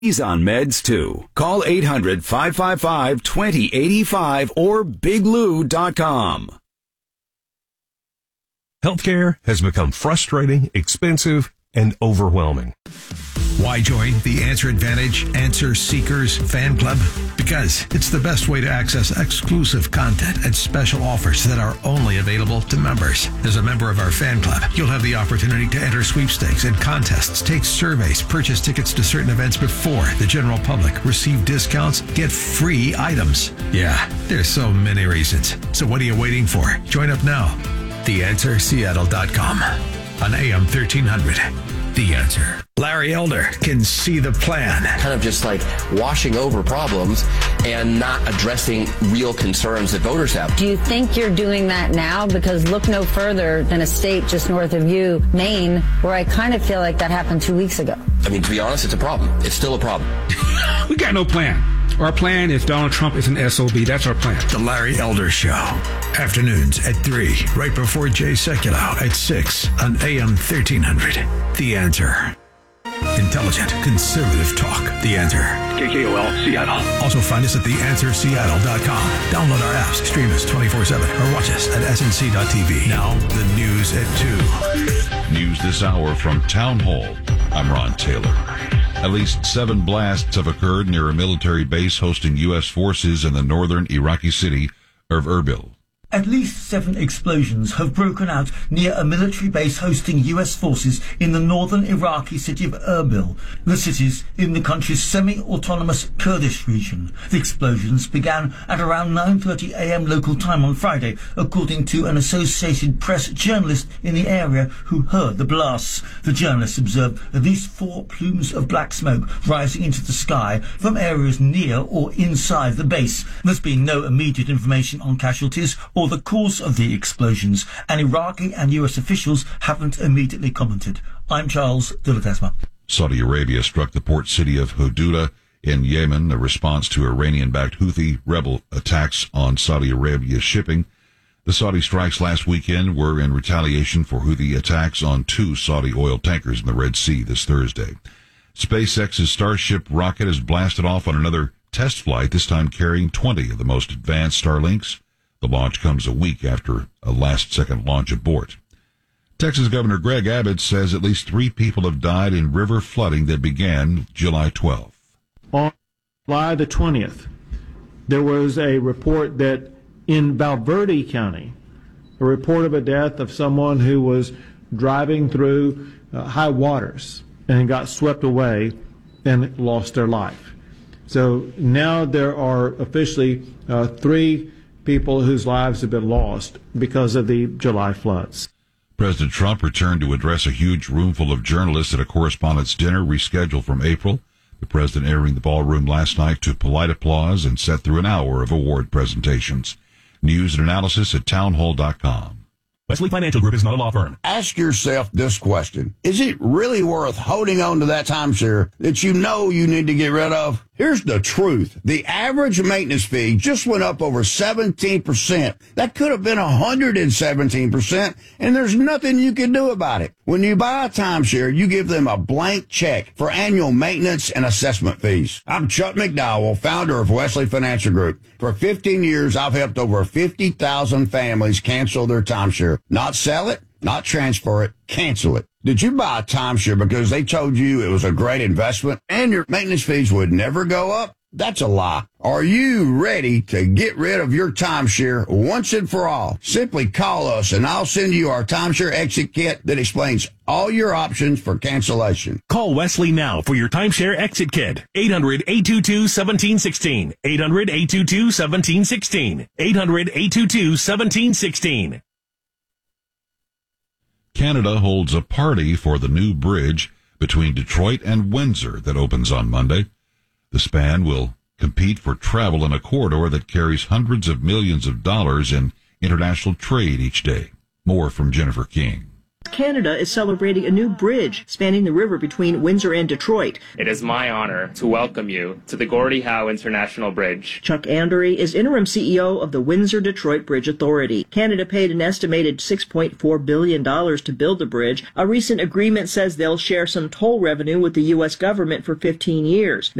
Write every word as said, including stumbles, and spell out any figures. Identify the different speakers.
Speaker 1: He's on meds, too. Call eight hundred, five five five, two zero eight five or big lou dot com.
Speaker 2: Healthcare has become frustrating, expensive, and overwhelming.
Speaker 3: Why join the Answer Advantage Answer Seekers Fan Club? Because it's the best way to access exclusive content and special offers that are only available to members. As a member of our fan club, you'll have the opportunity to enter sweepstakes and contests, take surveys, purchase tickets to certain events before the general public, receive discounts, get free items. Yeah, there's so many reasons. So what are you waiting for? Join up now. the answer seattle dot com on A M thirteen hundred. The Answer. Larry Elder can see the plan.
Speaker 4: Kind of just like washing over problems and not addressing real concerns that voters have.
Speaker 5: Do you think you're doing that now? Because look no further than a state just north of you, Maine, where I kind of feel like that happened two weeks ago.
Speaker 4: I mean, to be honest, it's a problem. It's still a problem.
Speaker 6: We got no plan. Our plan is Donald Trump is an S O B. That's our plan.
Speaker 3: The Larry Elder Show. Afternoons at three, right before Jay Sekulow at six on A M thirteen hundred. The Answer. Intelligent, conservative talk. The Answer.
Speaker 7: K K O L, Seattle.
Speaker 3: Also find us at the answer seattle dot com. Download our apps, stream us twenty-four seven, or watch us at S N C dot T V. Now, the news at two.
Speaker 8: News this hour from Town Hall. I'm Ron Taylor. At least seven blasts have occurred near a military base hosting U S forces in the northern Iraqi city of Erbil.
Speaker 9: At least seven explosions have broken out near a military base hosting U S forces in the northern Iraqi city of Erbil. The city's in the country's semi-autonomous Kurdish region. The explosions began at around nine thirty a.m. local time on Friday, according to an Associated Press journalist in the area who heard the blasts. The journalist observed at least four plumes of black smoke rising into the sky from areas near or inside the base. There's been no immediate information on casualties or the cause of the explosions, and Iraqi and U S officials haven't immediately commented. I'm Charles de Ledesma.
Speaker 8: Saudi Arabia struck the port city of Hudaydah in Yemen, a response to Iranian-backed Houthi rebel attacks on Saudi Arabia's shipping. The Saudi strikes last weekend were in retaliation for Houthi attacks on two Saudi oil tankers in the Red Sea this Thursday. SpaceX's Starship rocket has blasted off on another test flight, this time carrying twenty of the most advanced Starlinks. The launch comes a week after a last-second launch abort. Texas Governor Greg Abbott says at least three people have died in river flooding that began July twelfth.
Speaker 10: On July the twentieth, there was a report that in Valverde County, a report of a death of someone who was driving through uh, high waters and got swept away and lost their life. So now there are officially uh, three people whose lives have been lost because of the July floods.
Speaker 8: President Trump returned to address a huge roomful of journalists at a correspondents' dinner rescheduled from April. The president entering the ballroom last night to polite applause and sat through an hour of award presentations. News and analysis at townhall dot com.
Speaker 2: Wesley Financial Group is not a law firm.
Speaker 11: Ask yourself this question. Is it really worth holding on to that timeshare that you know you need to get rid of? Here's the truth. The average maintenance fee just went up over seventeen percent. That could have been one hundred seventeen percent, and there's nothing you can do about it. When you buy a timeshare, you give them a blank check for annual maintenance and assessment fees. I'm Chuck McDowell, founder of Wesley Financial Group. For fifteen years, I've helped over fifty thousand families cancel their timeshare. Not sell it, not transfer it, cancel it. Did you buy a timeshare because they told you it was a great investment and your maintenance fees would never go up? That's a lie. Are you ready to get rid of your timeshare once and for all? Simply call us and I'll send you our timeshare exit kit that explains all your options for cancellation.
Speaker 2: Call Wesley now for your timeshare exit kit. eight hundred, eight two two, one seven one six. eight hundred, eight two two, one seven one six. eight hundred, eight two two, one seven one six.
Speaker 8: Canada holds a party for the new bridge between Detroit and Windsor that opens on Monday. The span will compete for travel in a corridor that carries hundreds of millions of dollars in international trade each day. More from Jennifer King.
Speaker 7: Canada is celebrating a new bridge spanning the river between Windsor and Detroit.
Speaker 12: It is my honor to welcome you to the Gordie Howe International Bridge.
Speaker 7: Chuck Andery is interim C E O of the Windsor-Detroit Bridge Authority. Canada paid an estimated six point four billion dollars to build the bridge. A recent agreement says they'll share some toll revenue with the U S government for fifteen years.